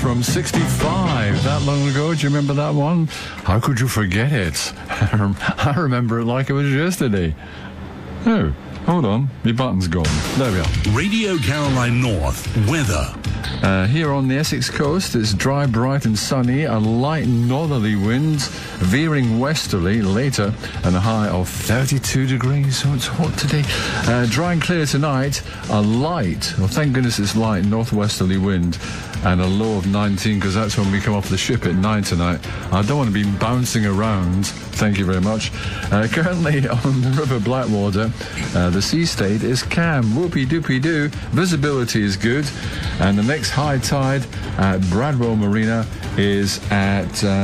from 65. That long ago, do you remember that one? How could you forget it? I remember it like it was yesterday. Oh, hold on. My button's gone. There we are. Radio Caroline North. Weather. Here on the Essex coast, it's dry, bright and sunny, a light northerly wind, veering westerly later, and a high of 32 degrees, so it's hot today. Dry and clear tonight, a light, well, thank goodness it's light, northwesterly wind, and a low of 19, because that's when we come off the ship at 9 tonight. I don't want to be bouncing around, thank you very much. Currently on the River Blackwater, the sea state is calm, whoopie-doopie-doo, visibility is good, and the next high tide at Bradwell Marina is at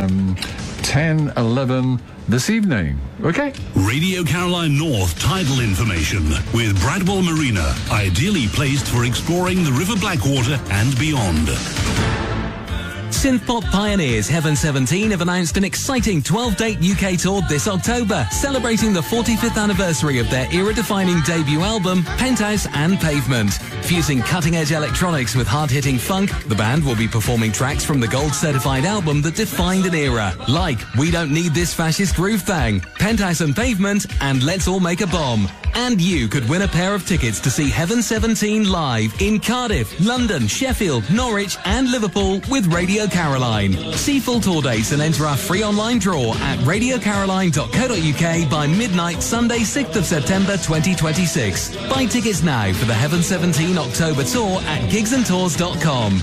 10:11 this evening. Okay? Radio Caroline North tidal information with Bradwell Marina, ideally placed for exploring the River Blackwater and beyond. Synthpop pioneers Heaven 17 have announced an exciting 12-date UK tour this October, celebrating the 45th anniversary of their era-defining debut album, Penthouse and Pavement. Fusing cutting-edge electronics with hard-hitting funk, the band will be performing tracks from the gold-certified album that defined an era, like We Don't Need This Fascist Groove Thing, Penthouse and Pavement, and Let's All Make a Bomb. And you could win a pair of tickets to see Heaven 17 live in Cardiff, London, Sheffield, Norwich and Liverpool with Radio Caroline. See full tour dates and enter our free online draw at radiocaroline.co.uk by midnight Sunday 6th of September 2026. Buy tickets now for the Heaven 17 October tour at gigsandtours.com.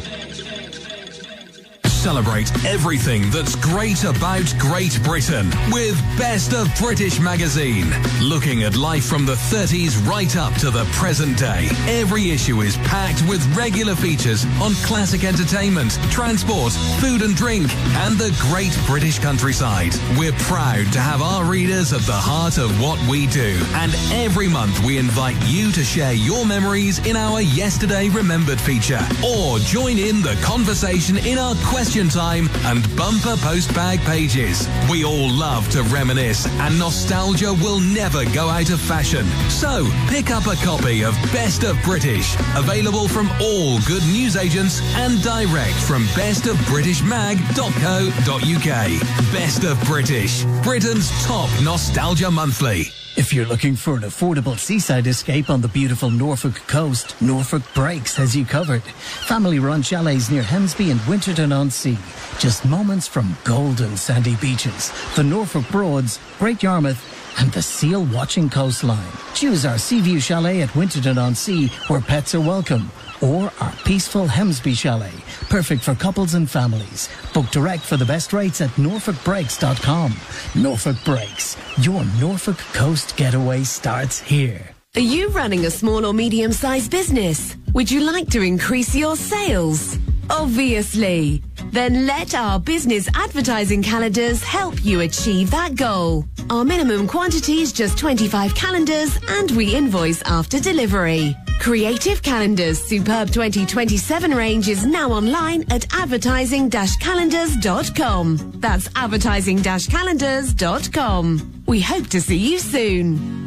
Celebrate everything that's great about Great Britain with Best of British magazine. Looking at life from the 30s right up to the present day. Every issue is packed with regular features on classic entertainment, transport, food and drink, and the great British countryside. We're proud to have our readers at the heart of what we do. And every month we invite you to share your memories in our Yesterday Remembered feature. Or join in the conversation in our question time and bumper postbag pages. We all love to reminisce, and nostalgia will never go out of fashion. So pick up a copy of Best of British, available from all good newsagents and direct from bestofbritishmag.co.uk. Best of British, Britain's top nostalgia monthly. If you're looking for an affordable seaside escape on the beautiful Norfolk coast, Norfolk Breaks has you covered. Family-run chalets near Hemsby and Winterton-on-Sea. Just moments from golden sandy beaches, the Norfolk Broads, Great Yarmouth, and the seal-watching coastline. Choose our Seaview Chalet at Winterton-on-Sea, where pets are welcome, or our peaceful Hemsby Chalet, perfect for couples and families. Book direct for the best rates at norfolkbreaks.com. Norfolk Breaks, your Norfolk coast getaway starts here. Are you running a small or medium-sized business? Would you like to increase your sales? Obviously. Then let our business advertising calendars help you achieve that goal. Our minimum quantity is just 25 calendars and we invoice after delivery. Creative Calendars Superb 2027 range is now online at advertising-calendars.com. That's advertising-calendars.com. We hope to see you soon.